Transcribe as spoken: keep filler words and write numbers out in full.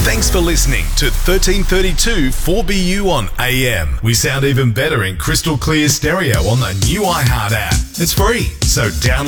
Thanks for listening to thirteen thirty-two four B U on A M. We sound even better in crystal clear stereo on the new iHeart app. It's free, so download